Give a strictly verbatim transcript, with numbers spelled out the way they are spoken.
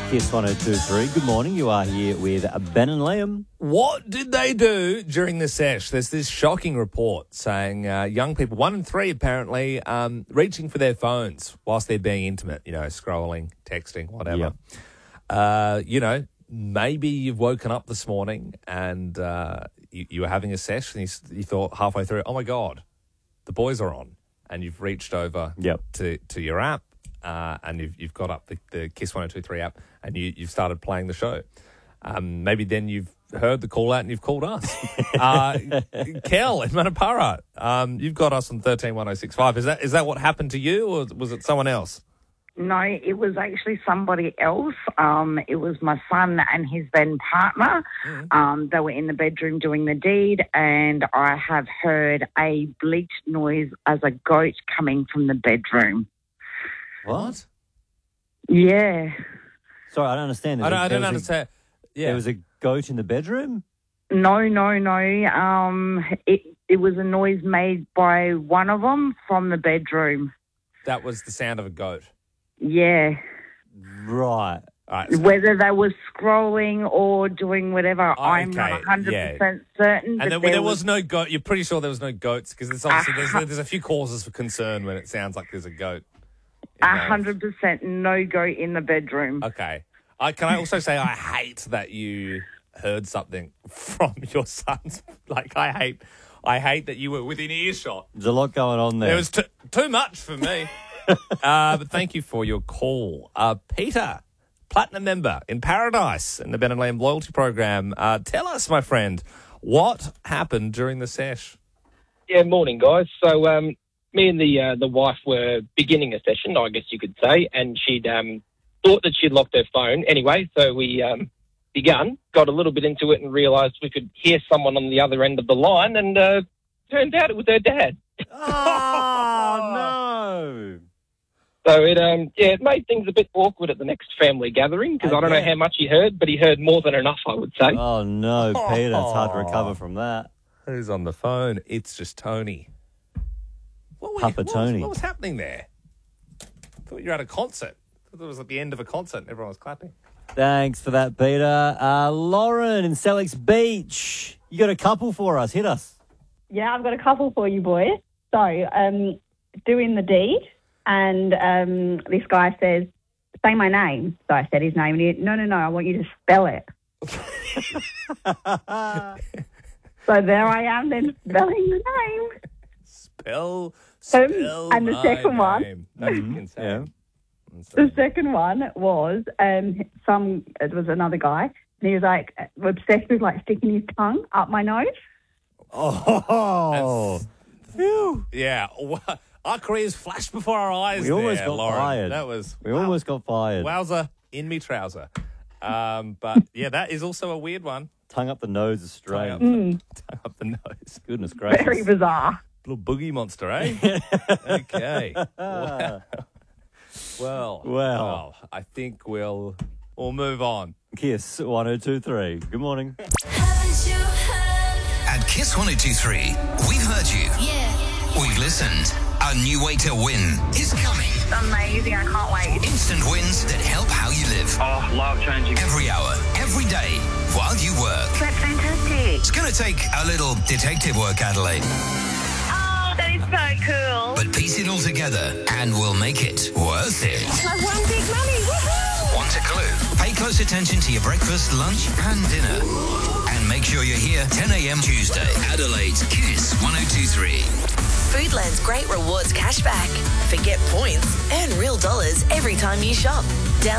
Kiss one oh two three. Good morning. You are here with Ben and Liam. What did they do during the sesh? There's this shocking report saying uh, young people, one in three apparently, um, reaching for their phones whilst they're being intimate, you know, scrolling, texting, whatever. Yep. Uh, you know, maybe you've woken up this morning and uh, you, you were having a sesh and you, you thought halfway through, oh, my God, the boys are on. And you've reached over Yep. to, to your app uh, and you've, you've got up the, the Kiss one oh two three app and you, you've started playing the show. Um, maybe then you've heard the call out and you've called us. uh, Kel in Manapara, um, you've got us on thirteen one oh six five. Is that is that what happened to you or was it someone else? No, it was actually somebody else. Um, it was my son and his then partner. Mm. Um, they were in the bedroom doing the deed, and I have heard a bleat noise as a goat coming from the bedroom. What? Yeah. Sorry, I don't understand. I don't, I There don't was a- understand. Yeah. There was a goat in the bedroom? No, no, no. Um, it, it was a noise made by one of them from the bedroom. That was the sound of a goat. Yeah. Right. All right. so- Whether they were scrolling or doing whatever, Oh, I'm okay, not one hundred percent yeah. certain. And but there, there was no goat. You're pretty sure there was no goats because there's obviously there's, Uh-huh. there's a few causes for concern when it sounds like there's a goat. A involved. hundred percent no goat in the bedroom. Okay. I can I also say I hate that you heard something from your son's. Like I hate, I hate that you were within earshot. There's a lot going on there. It was too too much for me. uh, but thank you for your call, uh, Peter, platinum member in Paradise in the Ben and Liam loyalty program. Uh, tell us, my friend, what happened during the sesh? Yeah, morning, guys. So, um, me and the uh, the wife were beginning a session, I guess you could say, and she'd um, thought that she'd locked her phone. Anyway, so we um, begun, got a little bit into it, and realised we could hear someone on the other end of the line, and uh, turned out it was her dad. Oh, no. So it um, yeah, it made things a bit awkward at the next family gathering because I, I don't know bet. how much he heard, but he heard more than enough, I would say. Oh, no, Peter. It's hard to recover from that. Who's on the phone? It's just Tony. What were Papa what was- Tony. what was happening there? I thought you were at a concert. I thought it was at the end of a concert and everyone was clapping. Thanks for that, Peter. Uh, Lauren in Sellex Beach. You got a couple for us. Hit us. Yeah, I've got a couple for you, boys. So, um, doing the deed, and um, this guy says, say my name. So I said his name, and he, no, no, no, I want you to spell it. So there I am then spelling the name. Spell, Um, spell and the my second one. name. No, you can say Yeah. it. The second one was um, some, it was another guy, and he was like obsessed with like sticking his tongue up my nose. Oh. Phew. Yeah, wa- our careers flashed before our eyes. We almost there, got Lauren. fired. That was We wow. almost got fired. Wowza in me trouser. Um, but yeah, that is also a weird one. Tongue up the nose is Tongue up, strange. tongue up the nose. Goodness gracious. Very bizarre. Little boogie monster, eh? Okay. Wow. Well, Well. well, I think we'll we'll move on. Kiss one oh two three. Good morning. Haven't you heard? At Kiss one oh two three, we've heard you. Yeah. We've listened. A new way to win is coming. Amazing, I can't wait. Instant wins that help how you live. Oh, life changing. Every hour, every day, while you work. That's fantastic. It's going to take a little detective work, Adelaide. Oh, that is so cool. But piece it all together and we'll make it worth it. Like one big money. Woohoo! Want a clue? Pay close attention to your breakfast, lunch and dinner. And make sure you're here ten a.m. Tuesday. Adelaide's Kiss one oh two three. Foodland's great rewards cashback. Forget points, earn real dollars every time you shop. Down